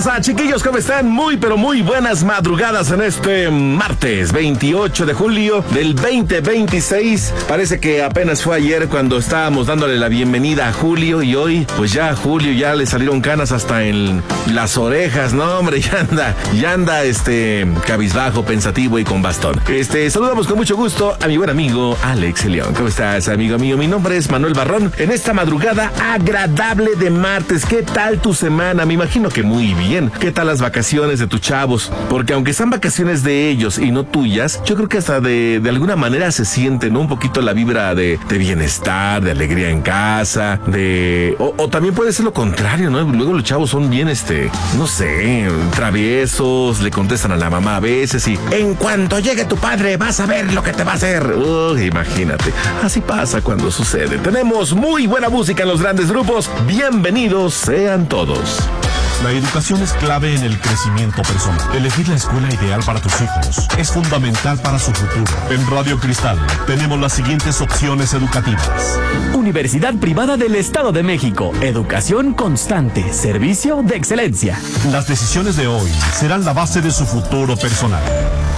pasa, chiquillos? ¿Cómo están? Muy, pero muy buenas madrugadas en este martes 28 de julio del 2026. Parece que apenas fue ayer cuando estábamos dándole la bienvenida a Julio y hoy, pues ya a Julio ya le salieron canas hasta en las orejas, ¿no? Hombre, ya anda cabizbajo, pensativo y con bastón. Saludamos con mucho gusto a mi buen amigo Alex León. ¿Cómo estás, amigo mío? Mi nombre es Manuel Barrón. En esta madrugada agradable de martes, ¿qué tal tu semana? Me imagino que muy bien. ¿Qué tal las vacaciones de tus chavos? Porque aunque sean vacaciones de ellos y no tuyas, yo creo que hasta de alguna manera se siente, ¿no? Un poquito la vibra de bienestar, de alegría en casa, o también puede ser lo contrario, ¿no? Luego los chavos son bien, no sé, traviesos, le contestan a la mamá a veces y en cuanto llegue tu padre vas a ver lo que te va a hacer. Imagínate, así pasa cuando sucede. Tenemos muy buena música en los grandes grupos. Bienvenidos sean todos. La educación es clave en el crecimiento personal. Elegir la escuela ideal para tus hijos es fundamental para su futuro. En Radio Cristal tenemos las siguientes opciones educativas. Universidad Privada del Estado de México. Educación constante. Servicio de excelencia. Las decisiones de hoy serán la base de su futuro personal.